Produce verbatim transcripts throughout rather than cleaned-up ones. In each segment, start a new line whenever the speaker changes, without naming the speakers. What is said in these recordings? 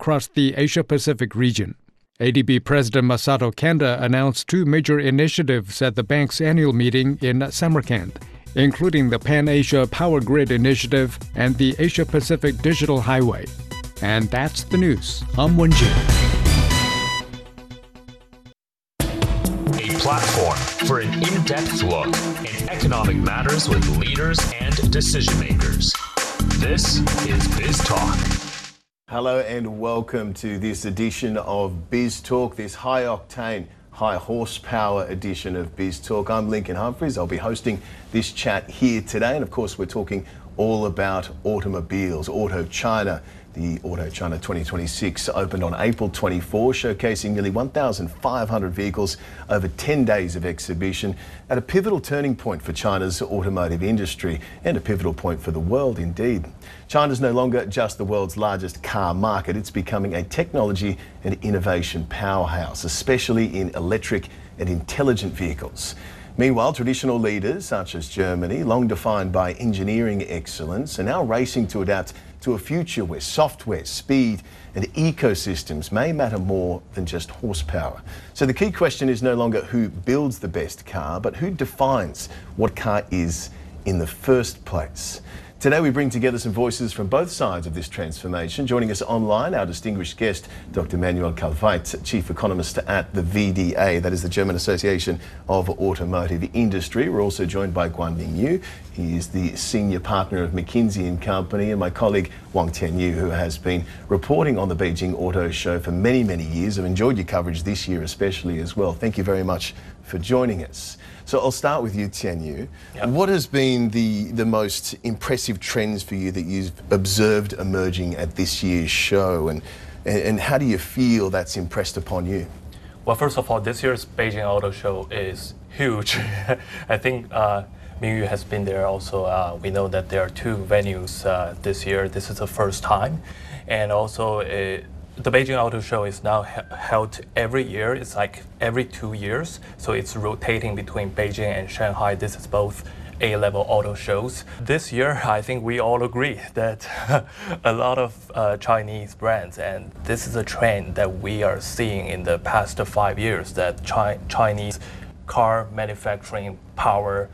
across the Asia-Pacific region. A D B President Masato Kanda announced two major initiatives at the bank's annual meeting in Samarkand, including the Pan-Asia Power Grid Initiative and the Asia-Pacific Digital Highway. And that's the news. I'm Wen-jin.
A platform for an in-depth look in economic matters with leaders and decision makers. This is Biz Talk.
Hello and welcome to this edition of Biz Talk, this high-octane, high-horsepower edition of Biz Talk. I'm Lincoln Humphreys. I'll be hosting this chat here today. And of course, we're talking all about automobiles, Auto China. The Auto China twenty twenty-six opened on April twenty-fourth, showcasing nearly one thousand five hundred vehicles over ten days of exhibition at a pivotal turning point for China's automotive industry and a pivotal point for the world indeed. China's no longer just the world's largest car market, it's becoming a technology and innovation powerhouse, especially in electric and intelligent vehicles. Meanwhile, traditional leaders such as Germany, long defined by engineering excellence, are now racing to adapt to a future where software, speed and ecosystems may matter more than just horsepower. So the key question is no longer who builds the best car, but who defines what car is in the first place. Today we bring together some voices from both sides of this transformation. Joining us online, our distinguished guest, Doctor Manuel Kalveit, Chief Economist at the V D A, that is the German Association of Automotive Industry. We're also joined by Guanming Yu. He is the Senior Partner of McKinsey and Company, and my colleague Wang Tianyu, who has been reporting on the Beijing Auto Show for many, many years. I've enjoyed your coverage this year especially as well. Thank you very much for joining us. So I'll start with you, Tianyu. Yep. What has been the, the most impressive trends for you that you've observed emerging at this year's show, and, and, and how do you feel that's impressed upon you?
Well, first of all, this year's Beijing Auto Show is huge. I think uh, Mingyu has been there also. Uh, we know that there are two venues uh, this year. This is the first time. And also, uh, the Beijing Auto Show is now he held every year. It's like every two years. So it's rotating between Beijing and Shanghai. This is both A-level auto shows. This year, I think we all agree that a lot of uh, Chinese brands, and this is a trend that we are seeing in the past five years, that Chi Chinese car manufacturing power,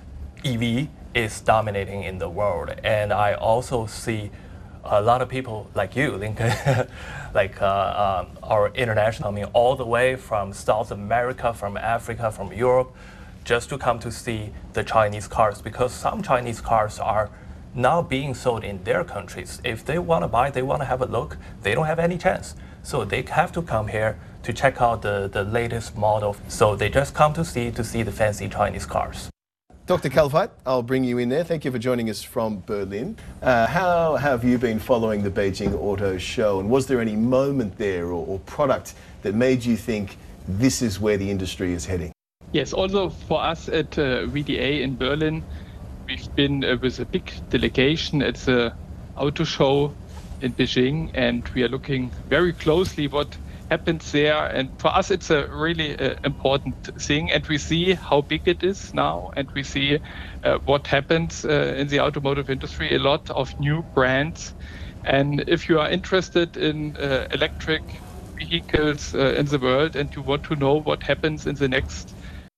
E V, is dominating in the world. And I also see a lot of people like you, Lincoln, like uh, um, our international, I mean, all the way from South America, from Africa, from Europe, just to come to see the Chinese cars, because some Chinese cars are now being sold in their countries. If they want to buy, they want to have a look, they don't have any chance. So they have to come here to check out the, the latest model. So they just come to see, to see the fancy Chinese cars.
Doctor Kalveit, I'll bring you in there. Thank you for joining us from Berlin. Uh, how have you been following the Beijing Auto Show, and was there any moment there or, or product that made you think this is where the industry is heading?
Yes, also for us at uh, V D A in Berlin, we've been uh, with a big delegation at the Auto Show in Beijing, and we are looking very closely what happens there, and for us it's a really uh, important thing, and we see how big it is now, and we see uh, what happens uh, in the automotive industry, a lot of new brands. And if you are interested in uh, electric vehicles uh, in the world, and you want to know what happens in the next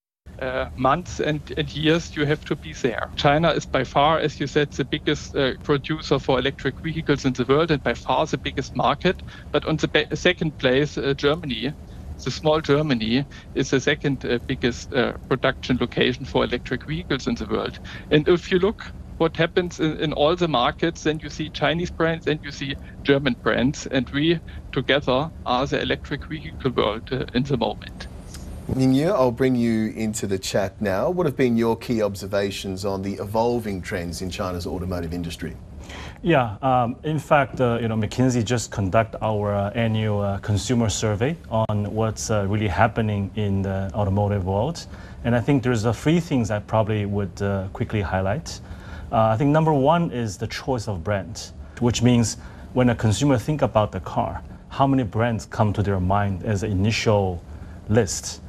Uh, months and, and years, you have to be there. China is by far, as you said, the biggest uh, producer for electric vehicles in the world, and by far the biggest market. But on the second place, uh, Germany, the small Germany, is the second uh, biggest uh, production location for electric vehicles in the world. And if you look what happens in, in all the markets, then you see Chinese brands and you see German brands, and we together are the electric vehicle world uh, in the moment.
Mingyu, I'll bring you into the chat now. What have been your key observations on the evolving trends in China's automotive industry?
Yeah, um, in fact, uh, you know, McKinsey just conduct our uh, annual uh, consumer survey on what's uh, really happening in the automotive world. And I think there's uh, three things I probably would uh, quickly highlight. Uh, I think number one is the choice of brand, which means when a consumer think about the car, how many brands come to their mind as an initial list.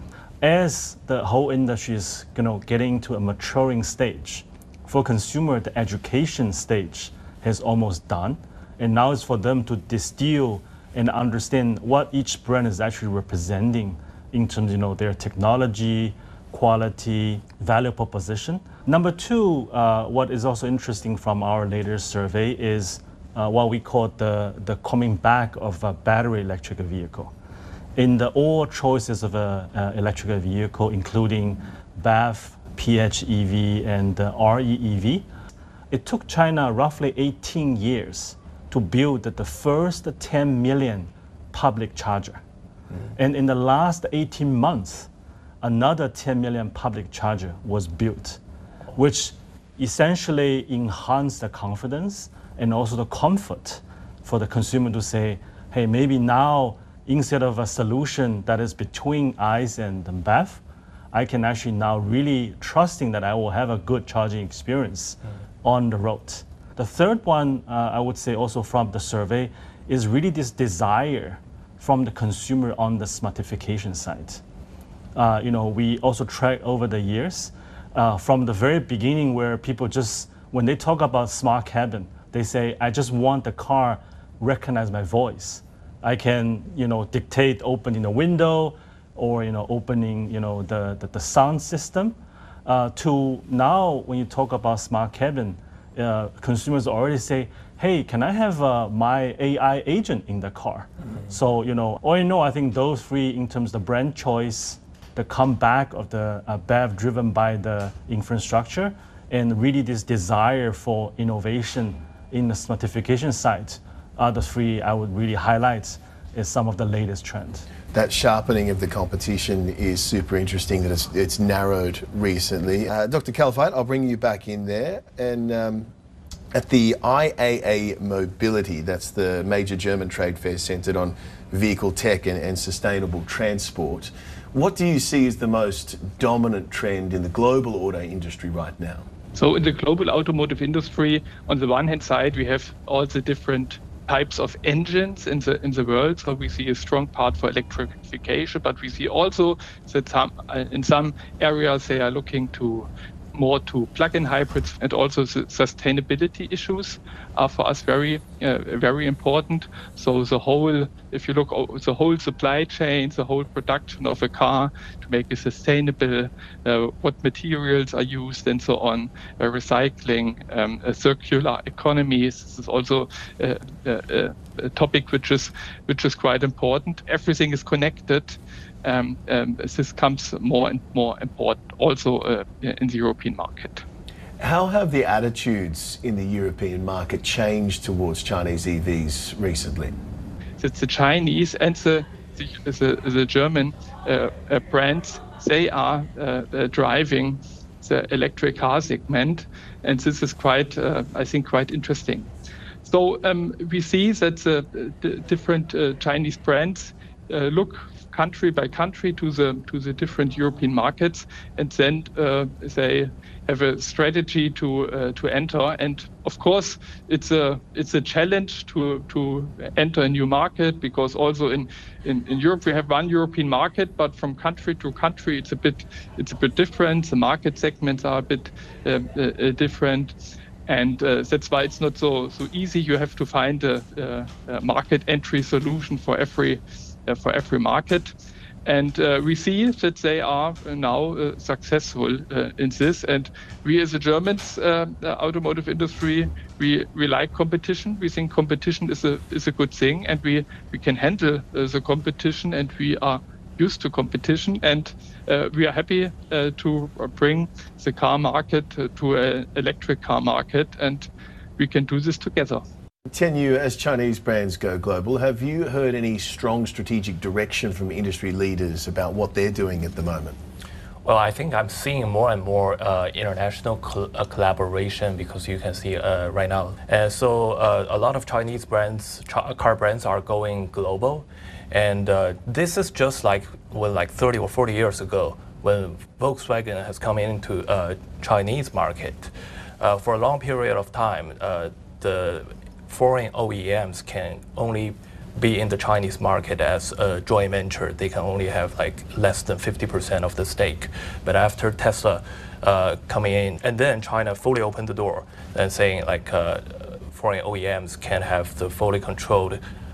As the whole industry is, you know, getting to a maturing stage, for consumer, the education stage has almost done, and now it's for them to distill and understand what each brand is actually representing in terms of, you know, their technology, quality, value proposition. Number two, uh, what is also interesting from our latest survey is uh, what we call the, the coming back of a battery electric vehicle. In the all choices of an electric vehicle, including B E V, P H E V, and uh, R E E V, it took China roughly eighteen years to build the first ten million public charger. Mm. And in the last eighteen months, another ten million public charger was built, which essentially enhanced the confidence and also the comfort for the consumer to say, hey, maybe now, instead of a solution that is between ICE and B E V, I can actually now really trusting that I will have a good charging experience mm. on the road. The third one, uh, I would say also from the survey, is really this desire from the consumer on the smartification side. Uh, you know, we also track over the years, uh, from the very beginning where people just, when they talk about smart cabin, they say, I just want the car recognize my voice. I can, you know, dictate opening the window or, you know, opening, you know, the, the, the sound system. Uh, to now, when you talk about smart cabin, uh, consumers already say, hey, can I have uh, my A I agent in the car? Mm-hmm. So, you know, all in all, I think those three, in terms of the brand choice, the comeback of the uh, B E V driven by the infrastructure, and really this desire for innovation in the smartification side, are the three I would really highlight as some of the latest trends.
That sharpening of the competition is super interesting, that it's, it's narrowed recently. Uh, Doctor Kalfeit, I'll bring you back in there. And um, at the I A A Mobility, that's the major German trade fair centred on vehicle tech and, and sustainable transport, what do you see as the most dominant trend in the global auto industry right now?
So in the global automotive industry, on the one hand side, we have all the different types of engines in the in the world. So we see a strong part for electrification, but we see also that some, uh, in some areas they are looking to more to plug-in hybrids, and also the sustainability issues are for us very, uh, very important. So the whole, if you look at the whole supply chain, the whole production of a car to make it sustainable, uh, what materials are used and so on, uh, recycling, um, uh, circular economies. This is also uh, a, a topic which is which is quite important. Everything is connected. Um, um, this becomes more and more important also uh, in the European market.
How have the attitudes in the European market changed towards Chinese E Vs recently?
The, the Chinese and the, the, the, the German uh, uh, brands, they are uh, uh, driving the electric car segment, and this is quite, uh, I think, quite interesting. So um, we see that the, the different uh, Chinese brands uh, look country by country to the to the different European markets, and then uh, they have a strategy to uh, to enter. And of course, it's a it's a challenge to to enter a new market, because also in, in, in Europe we have one European market, but from country to country it's a bit it's a bit different. The market segments are a bit uh, uh, different. And uh, that's why it's not so so easy. You have to find a, a, a market entry solution for every uh, for every market. And uh, we see that they are now uh, successful uh, in this. And we as a German uh, automotive industry, we, we like competition. We think competition is a is a good thing, and we, we can handle uh, the competition, and we are used to competition, and uh, we are happy uh, to bring the car market uh, to an electric car market, and we can do this together.
Tian Yu, as Chinese brands go global, have you heard any strong strategic direction from industry leaders about what they're doing at the moment?
Well, I think I'm seeing more and more uh, international col uh, collaboration, because you can see uh, right now. And so uh, a lot of Chinese brands, ch car brands are going global. And uh, this is just like, well, like thirty or forty years ago, when Volkswagen has come into uh, Chinese market. Uh, for a long period of time, uh, the foreign O E Ms can only be in the Chinese market as a joint venture. They can only have like less than fifty percent of the stake. But after Tesla uh, coming in, and then China fully opened the door and saying like uh, foreign O E Ms can have the fully controlled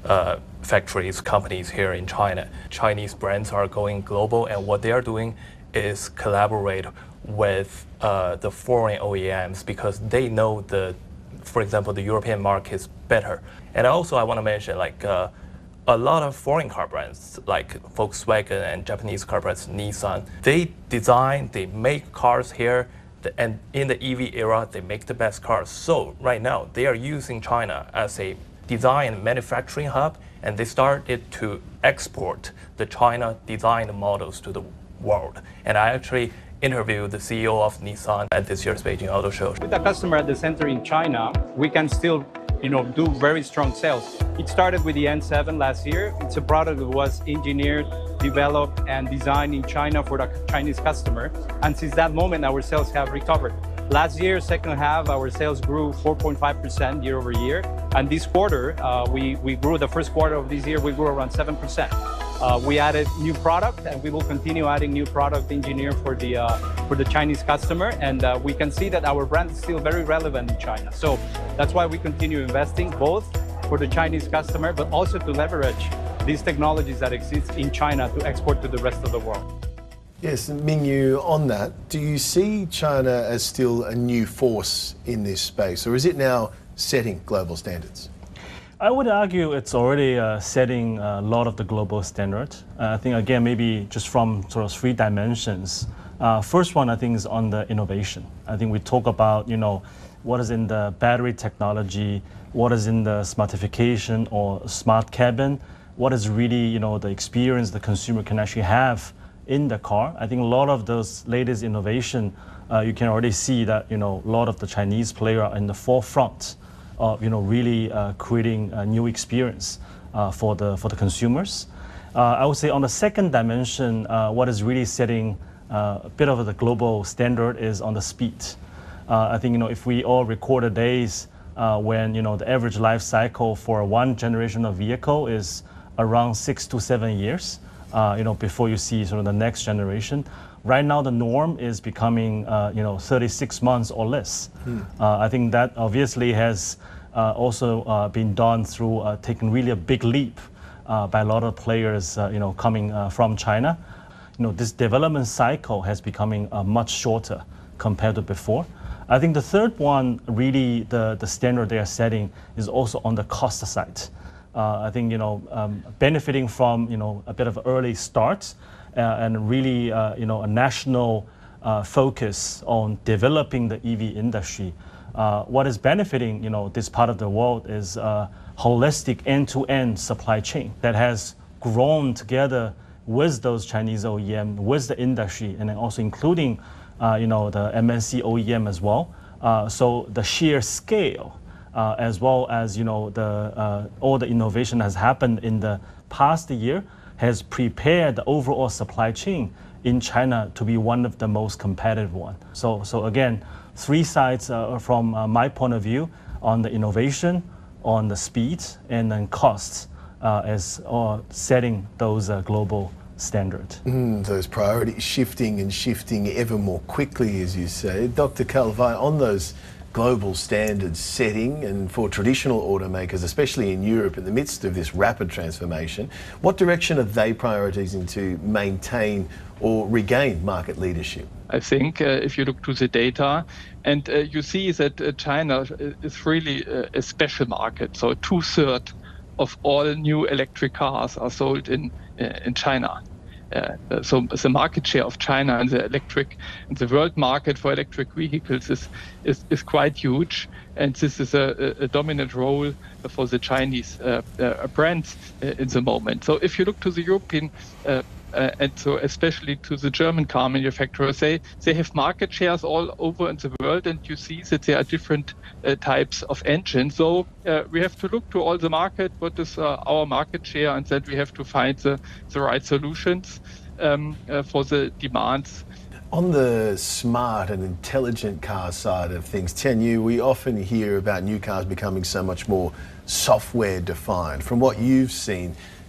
uh, factories, companies here in China. Chinese brands are going global, and what they are doing is collaborate with uh, the foreign O E Ms because they know the, for example, the European markets better. And also I want to mention like uh, a lot of foreign car brands like Volkswagen and Japanese car brands, Nissan, they design, they make cars here, and in the E V era, they make the best cars. So right now, they are using China as a design and manufacturing hub, and they started to export the China designed models to the world. And I actually interviewed the C E O of Nissan at this year's Beijing Auto Show.
With the customer at the center in China, we can still you know, do very strong sales. It started with the N seven last year. It's a product that was engineered, developed, and designed in China for the Chinese customer. And since that moment, our sales have recovered. Last year, second half, our sales grew four point five percent year over year. And this quarter, uh, we, we grew, the first quarter of this year, we grew around seven percent. Uh, we added new product, and we will continue adding new product engineered for the uh, for the Chinese customer. And uh, we can see that our brand is still very relevant in China. So that's why we continue investing both for the Chinese customer, but also to leverage these technologies that exist in China to export to the rest of the world.
Yes, Mingyu, on that, do you see China as still a new force in this space, or is it now setting global standards?
I would argue it's already uh, setting a lot of the global standard. Uh, I think, again, maybe just from sort of three dimensions. Uh, first one, I think, is on the innovation. I think we talk about, you know, what is in the battery technology, what is in the smartification or smart cabin, what is really, you know, the experience the consumer can actually have in the car. I think a lot of those latest innovation, uh, you can already see that, you know, a lot of the Chinese players are in the forefront of, you know, really uh, creating a new experience uh, for the for the consumers. Uh, I would say on the second dimension, uh, what is really setting uh, a bit of the global standard is on the speed. Uh, I think, you know, if we all record the days uh, when, you know, the average life cycle for one generation of vehicle is around six to seven years, uh, you know, before you see sort of the next generation. Right now, the norm is becoming, uh, you know, thirty-six months or less. Hmm. Uh, I think that obviously has uh, also uh, been done through uh, taking really a big leap uh, by a lot of players, uh, you know, coming uh, from China. You know, this development cycle has becoming uh, much shorter compared to before. I think the third one, really, the, the standard they are setting is also on the cost side. Uh, I think, you know, um, benefiting from, you know, a bit of early start uh, and really, uh, you know, a national uh, focus on developing the E V industry. Uh, what is benefiting, you know, this part of the world is a holistic end-to-end supply chain that has grown together with those Chinese O E M, with the industry, and then also including, uh, you know, the M N C O E M as well. Uh, so the sheer scale, Uh, as well as, you know, the uh, all the innovation has happened in the past year has prepared the overall supply chain in China to be one of the most competitive one. So, so again, three sides uh, from uh, my point of view on the innovation, on the speed, and then costs uh, as uh, setting those uh, global standards.
Mm, those priorities shifting and shifting ever more quickly, as you say. Doctor Calvai, on those global standards setting and for traditional automakers, especially in Europe in the midst of this rapid transformation, what direction are they prioritizing to maintain or regain market leadership?
I think uh, if you look to the data, and uh, you see that uh, China is really uh, a special market. So two-thirds of all new electric cars are sold in uh, in China. Uh, so the market share of China and the electric, and the world market for electric vehicles is is, is quite huge, and this is a, a dominant role for the Chinese uh, uh, brands uh, in the moment. So if you look to the European uh, uh, and so especially to the German car manufacturers, they they have market shares all over in the world, and you see that there are different uh, types of engines. So uh, we have to look to all the market, what is uh, our market share, and then we have to find the, the right solutions um, uh, for the demands.
On the smart and intelligent car side of things, Tian Yu, we often hear about new cars becoming so much more software defined. From what you've seen,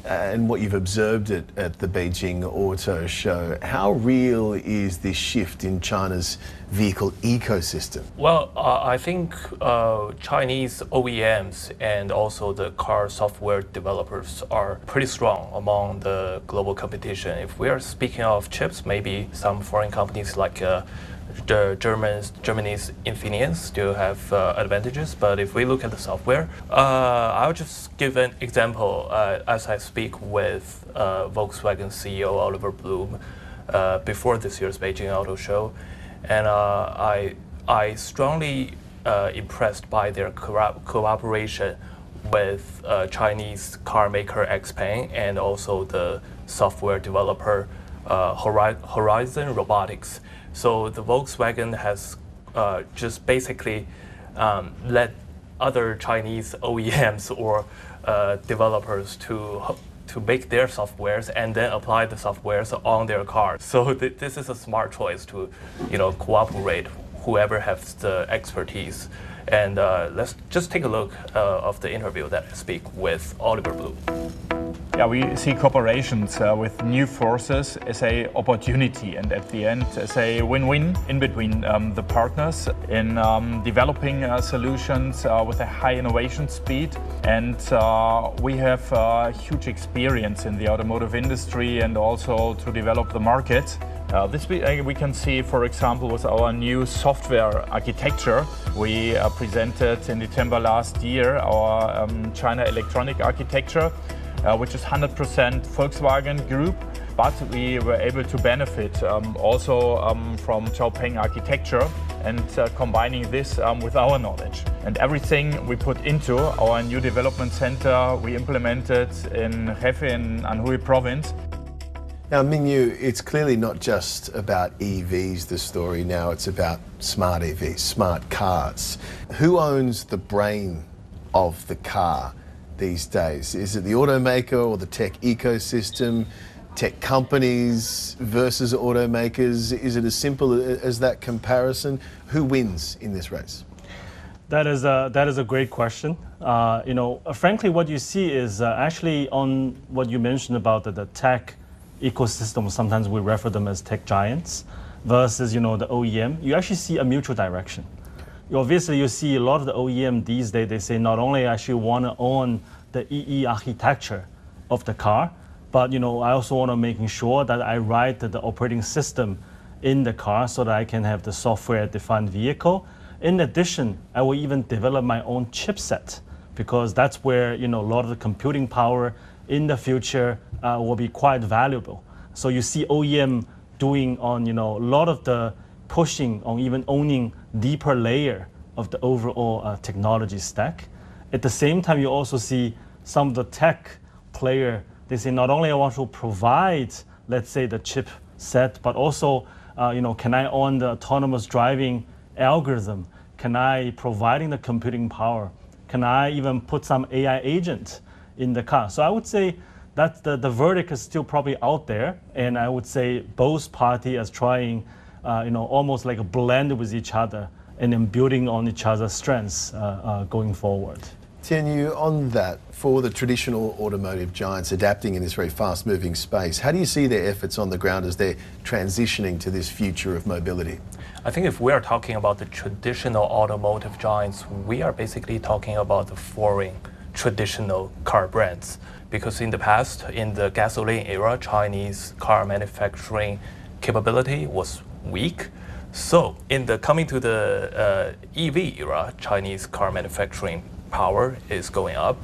and what you've observed at, at the Beijing Auto Show, how real is this shift in China's vehicle ecosystem?
Well, uh, I think uh, Chinese O E Ms and also the car software developers are pretty strong among the global competition. If we are speaking of chips, maybe some foreign companies like uh, the Germans, Germany's Infineon still have uh, advantages, but if we look at the software, uh, I'll just give an example uh, as I speak with uh, Volkswagen C E O Oliver Blume uh, before this year's Beijing Auto Show, and uh, I I strongly uh, impressed by their co- cooperation with uh, Chinese car maker XPeng and also the software developer uh, Horizon Robotics. So the Volkswagen has uh, just basically um, let other Chinese O E Ms or uh, developers to to make their softwares and then apply the softwares on their cars. So th- this is a smart choice to, you know, cooperate whoever has the expertise. And uh, let's just take a look uh, of the interview that I speak with Oliver Blume.
Yeah, we see cooperations uh, with new forces as a opportunity and at the end as a win-win in between um, the partners in um, developing uh, solutions uh, with a high innovation speed. And uh, we have uh, huge experience in the automotive industry and also to develop the market. Uh, this we, uh, we can see, for example, with our new software architecture. We uh, presented in December last year our um, China electronic architecture, Uh, which is one hundred percent Volkswagen Group, but we were able to benefit um, also um, from XPeng architecture and uh, combining this um, with our knowledge. And everything we put into our new development center, we implemented in Hefei in Anhui province.
Now, Mingyu, it's clearly not just about E Vs, the story now, it's about smart E Vs, smart cars. Who owns the brain of the car these days? Is it the automaker or the tech ecosystem, tech companies versus automakers? Is it as simple as that comparison? Who wins in this race?
That is a, that is a great question. Uh, you know, frankly, what you see is uh, actually on what you mentioned about the, the tech ecosystem, sometimes we refer them as tech giants, versus, you know, the O E M, you actually see a mutual direction. Obviously, you see a lot of the O E M these days, they say not only actually want to own the E E architecture of the car, but you know, I also want to making sure that I write the operating system in the car so that I can have the software-defined vehicle. In addition, I will even develop my own chipset because that's where, you know, a lot of the computing power in the future uh, will be quite valuable. So you see O E M doing on, you know, a lot of the pushing on even owning deeper layer of the overall uh, technology stack. At the same time, you also see some of the tech player, they say not only I want to provide, let's say, the chip set, but also, uh, you know, can I own the autonomous driving algorithm? Can I providing the computing power? Can I even put some A I agent in the car? So I would say that the, the verdict is still probably out there, and I would say both parties are trying Uh, you know, almost like a blend with each other and then building on each other's strengths uh, uh, going forward.
Tianyu, on that, for the traditional automotive giants adapting in this very fast-moving space, how do you see their efforts on the ground as they're transitioning to this future of mobility?
I think if we are talking about the traditional automotive giants, we are basically talking about the foreign traditional car brands. Because in the past, in the gasoline era, Chinese car manufacturing capability was weak. So in the coming to the uh, E V era, Chinese car manufacturing power is going up.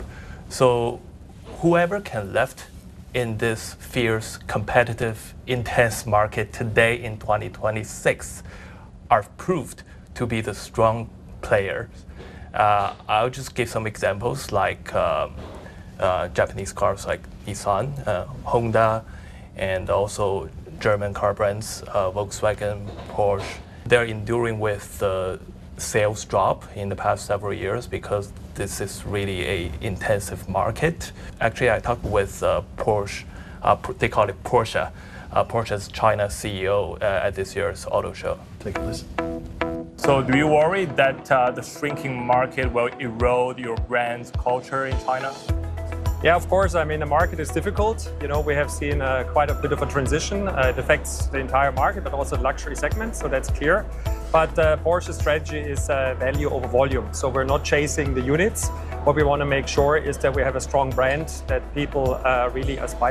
So whoever can left in this fierce, competitive, intense market today in twenty twenty-six are proved to be the strong players. Uh, I'll just give some examples like um, uh, Japanese cars like Nissan, uh, Honda, and also German car brands, uh, Volkswagen, Porsche. They're enduring with the sales drop in the past several years because this is really a intensive market. Actually, I talked with uh, Porsche, uh, they call it Porsche, uh, Porsche's China C E O uh, at this year's auto show.
Take a listen.
So do you worry that uh, the shrinking market will erode your brand's culture in China?
Yeah, of course. I mean, the market is difficult. You know, we have seen uh, quite a bit of a transition. Uh, it affects the entire market, but also the luxury segment, so that's clear. But uh, Porsche's strategy is uh, value over volume. So we're not chasing the units. What we want to make sure is that we have a strong brand that people uh, really aspire